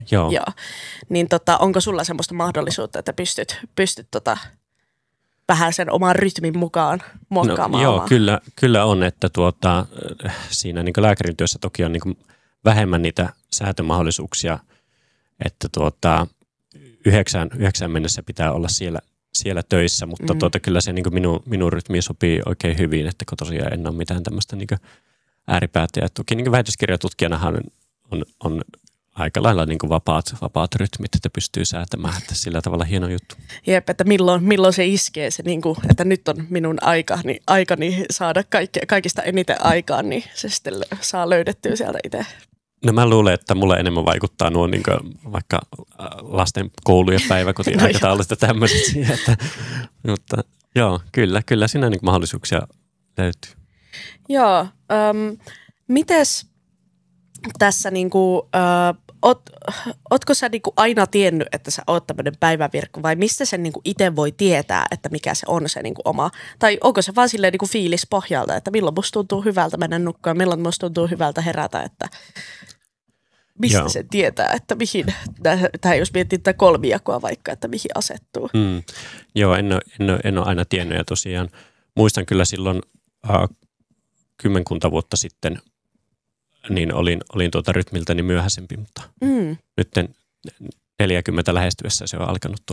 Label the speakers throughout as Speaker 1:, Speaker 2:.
Speaker 1: Joo.
Speaker 2: Joo. Niin onko sulla semmoista mahdollisuutta, että pystyt vähän sen oman rytmin mukaan muokkaamaan?
Speaker 1: Joo, kyllä on, että siinä niin lääkärin työssä toki on niin vähemmän niitä säätömahdollisuuksia, että 9 mennessä pitää olla siellä töissä, mutta kyllä se niin minun rytmiin sopii oikein hyvin, että kun tosiaan en ole mitään tämmöistä niin ääripäätä. Ja toki niin väitöskirjatutkijanahan on aika lailla niin vapaat rytmit, että pystyy säätämään, että sillä tavalla hieno juttu.
Speaker 2: Jep, että milloin se iskee se, niin kuin, että nyt on minun aikani saada kaikista eniten aikaa, niin se sitten saa löydettyä sieltä itse.
Speaker 1: No mä luulen, että mulle enemmän vaikuttaa nuo niin vaikka lasten koulu- ja päiväkotiaikataulut ja tämmöiset siihen, mutta joo, kyllä siinä niin mahdollisuuksia löytyy.
Speaker 2: Joo, mites tässä niinku, ootko sä niinku aina tiennyt, että sä oot tämmöinen päivävirkku vai mistä sen niinku itse voi tietää, että mikä se on se niinku oma, tai onko se vaan silleen niinku fiilis pohjalta, että milloin musta tuntuu hyvältä mennä nukkumaan, milloin musta tuntuu hyvältä herätä, että mistä se tietää, että mihin, tai jos miettii tätä kolmijakoa vaikka, että mihin asettuu.
Speaker 1: Joo, en ole aina tiennyt ja tosiaan muistan kyllä silloin 10 vuotta sitten, niin olin rytmiltäni myöhäisempi, mutta nyt 40 lähestyessä se on alkanut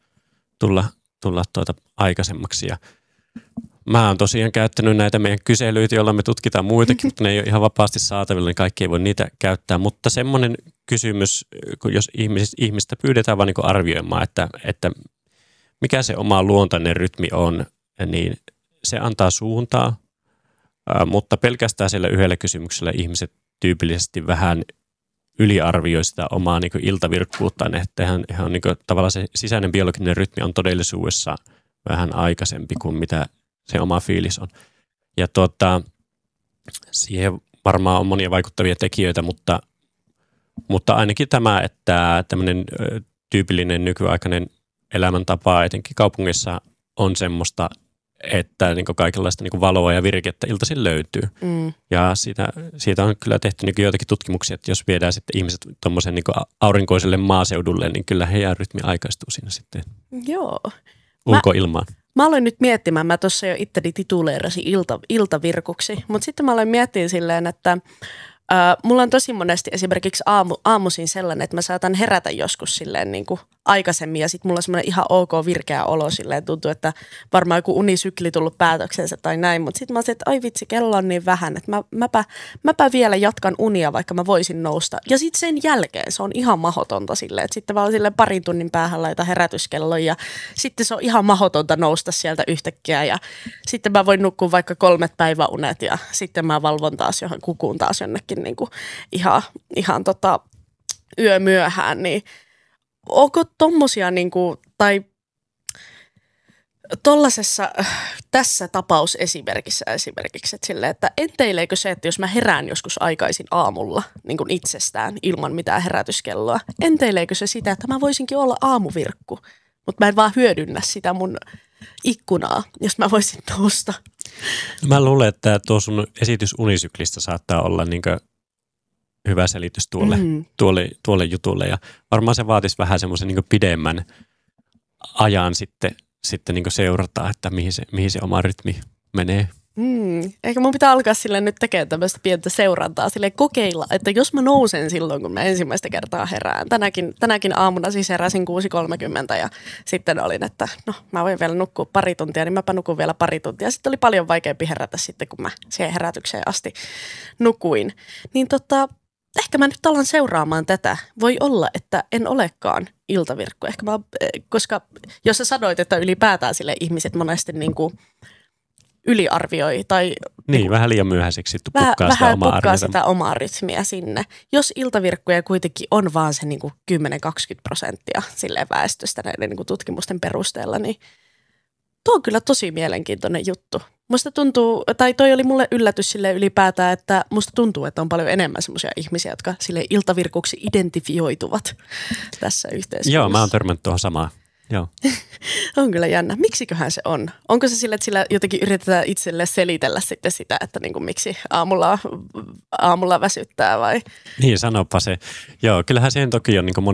Speaker 1: tulla aikaisemmaksi. Ja mä oon tosiaan käyttänyt näitä meidän kyselyitä, joilla me tutkitaan muitakin, mutta ne ei ole ihan vapaasti saatavilla, niin kaikki ei voi niitä käyttää. Mutta semmoinen kysymys, jos ihmistä pyydetään vaan niin kuin arvioimaan, että mikä se oma luontainen rytmi on, niin se antaa suuntaa, mutta pelkästään siellä yhdellä kysymyksellä ihmiset tyypillisesti vähän yliarvioi sitä omaa niin kuin iltavirkkuuttaan, että ihan niin kuin, tavallaan se sisäinen biologinen rytmi on todellisuudessa vähän aikaisempi kuin mitä se oma fiilis on. Ja siihen varmaan on monia vaikuttavia tekijöitä, mutta ainakin tämä, että tämmöinen tyypillinen nykyaikainen elämäntapa etenkin kaupungissa on semmoista, että niin kaikenlaista niin valoa ja virkettä iltaisin löytyy. Ja siitä on kyllä tehty niin joitakin tutkimuksia, että jos viedään sitten ihmiset tuommoisen niin aurinkoiselle maaseudulle, niin kyllä heidän rytmi aikaistuu siinä sitten.
Speaker 2: Joo.
Speaker 1: Ulkoilmaan.
Speaker 2: Mä aloin nyt miettimään, mä tuossa jo itteni tituleerasin iltavirkuksi, mutta sitten mä aloin miettimään silleen, että mulla on tosi monesti esimerkiksi aamuisin sellainen, että mä saatan herätä joskus silleen niin kuin aikaisemmin ja sitten mulla on semmoinen ihan ok virkeä olo silleen, tuntuu, että varmaan joku unisykli tullut päätöksensä tai näin, mutta sitten mä olisin, että ai vitsi, kello on niin vähän, että mäpä vielä jatkan unia, vaikka mä voisin nousta. Ja sitten sen jälkeen se on ihan mahdotonta silleen, että sitten vaan silleen parin tunnin päähän laita herätyskello ja sitten se on ihan mahdotonta nousta sieltä yhtäkkiä ja sitten mä voin nukkua vaikka 3 päiväunet ja sitten mä valvon taas kukuun taas jonnekin niin kuin ihan yömyöhään, niin onko tommosia niinku, tai tollasessa tässä tapausesimerkissä esimerkiksi, että silleen, että enteileekö se, että jos mä herään joskus aikaisin aamulla niin kuin itsestään ilman mitään herätyskelloa, enteileekö se sitä, että mä voisinkin olla aamuvirkku, mutta mä en vaan hyödynnä sitä mun ikkunaa, jos mä voisin nousta.
Speaker 1: Mä luulen, että tuo sun esitys unisyklistä saattaa olla niinkö hyvä selitys tuolle jutulle ja varmaan se vaatisi vähän semmoisen niin pidemmän ajan sitten niin seurata, että mihin se oma rytmi menee.
Speaker 2: Ehkä mun pitää alkaa silleen nyt tekemään tämmöistä pientä seurantaa, silleen kokeilla, että jos mä nousen silloin, kun mä ensimmäistä kertaa herään. Tänäkin aamuna siis heräsin 6.30 ja sitten olin, että no mä voin vielä nukkua pari tuntia, niin mäpä nukun vielä pari tuntia. Sitten oli paljon vaikeampi herätä sitten, kun mä siihen herätykseen asti nukuin. Niin ehkä mä nyt alan seuraamaan tätä. Voi olla, että en olekaan iltavirkku. Koska jos sä sanoit, että ylipäätään sille ihmiset monesti niin kuin yliarvioi tai
Speaker 1: niin, vähän liian myöhäiseksi pukkaa
Speaker 2: sitä omaa rytmiä sinne. Jos iltavirkkuja kuitenkin on vaan se niin kuin 10-20% silleen väestöstä näiden niin kuin tutkimusten perusteella, niin tuo on kyllä tosi mielenkiintoinen juttu. Musta tuntuu, tai toi oli mulle yllätys sille ylipäätään, että musta tuntuu, että on paljon enemmän semmoisia ihmisiä, jotka sille iltavirkuksi identifioituvat tässä yhteiskunnassa.
Speaker 1: Joo, mä oon törmännyt tuohon samaan. Joo.
Speaker 2: On kyllä jännä. Miksiköhän se on? Onko se sille, että sillä jotenkin yritetään itselle selitellä sitten sitä, että niin kuin miksi aamulla väsyttää vai?
Speaker 1: Niin, sanopa se. Joo, kyllähän siihen toki on niin kuin